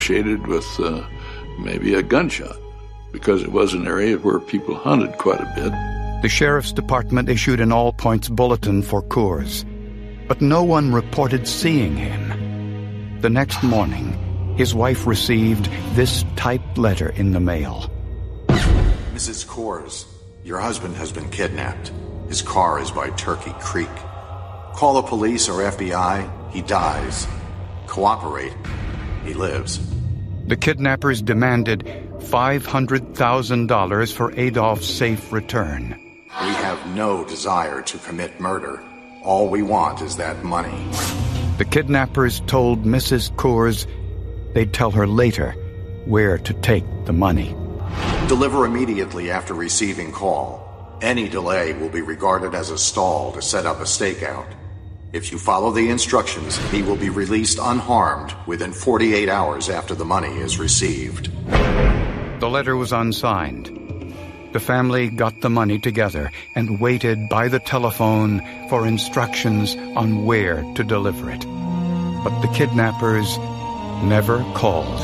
Shaded with maybe a gunshot, because it was an area where people hunted quite a bit. The sheriff's department issued an all-points bulletin for Coors, but no one reported seeing him. The next morning, his wife received this typed letter in the mail. Mrs. Coors, your husband has been kidnapped. His car is by Turkey Creek. Call the police or FBI, he dies. Cooperate, he lives. The kidnappers demanded $500,000 for Adolph's safe return. We have no desire to commit murder. All we want is that money. The kidnappers told Mrs. Coors they'd tell her later where to take the money. Deliver immediately after receiving call. Any delay will be regarded as a stall to set up a stakeout. If you follow the instructions, he will be released unharmed within 48 hours after the money is received. The letter was unsigned. The family got the money together and waited by the telephone for instructions on where to deliver it. But the kidnappers never called.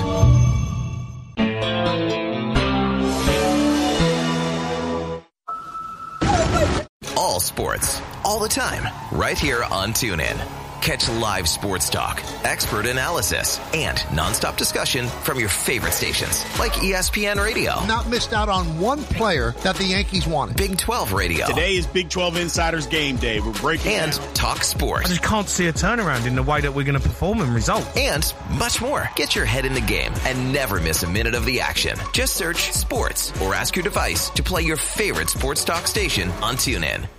All sports, all the time, right here on TuneIn. Catch live sports talk, expert analysis, and nonstop discussion from your favorite stations, like ESPN Radio. Not missed out on one player that the Yankees wanted. Big 12 Radio. Today is Big 12 Insiders Game Day. We're breaking and down. Talk sports. I just can't see a turnaround in the way that we're going to perform and result. And much more. Get your head in the game and never miss a minute of the action. Just search sports or ask your device to play your favorite sports talk station on TuneIn.